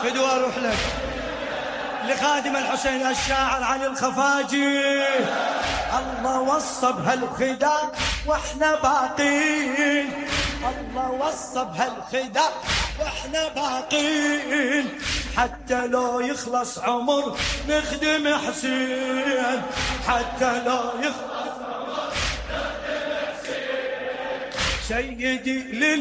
فدوى اروح لك لخادم الحسين الشاعر علي الخفاجي. الله وصى بهالخداع واحنا باقين، الله وصى بهالخداع واحنا باقين، حتى لو يخلص عمر نخدم حسين، حتى لو يخلص عمر نخدم حسين. سيدي